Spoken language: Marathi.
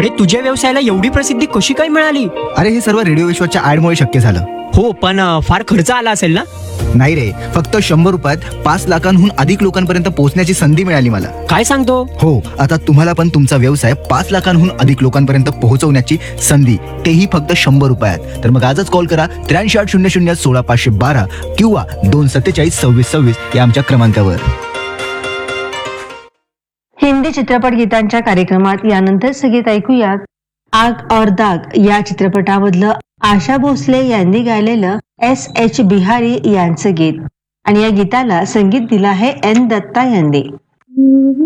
अरे तुझ्या व्यवसायाला एवढी प्रसिद्धी कशी काय मिळाली? अरे हे सर्व रेडिओ विश्वाच्या ऍडमुळे शक्य झालं. हो पण फार खर्च आला असेल ना? नाही रे, फक्त 100 रुपयात 5 लाखांहून अधिक लोकांपर्यंत पोहोचण्याची संधी मिळाली मला. काय सांगतो? हो, आता तुम्हाला पण तुमचा व्यवसाय 5 लाखांहून अधिक लोकांपर्यंत पोहोचवण्याची संधी, तेही फक्त 100 रुपयात. तर मग आजच कॉल करा 8380016512 किंवा 2472626 या आमच्या क्रमांकावर. हिंदी चित्रपट गीतांच्या कार्यक्रमात यानंतर संगीत ऐकूयात आग और दाग या चित्रपटामधलं आशा भोसले यांनी गायलेलं S.H. बिहारी यांचं गीत, आणि या गीताला संगीत दिलं आहे N. दत्ता यांनी.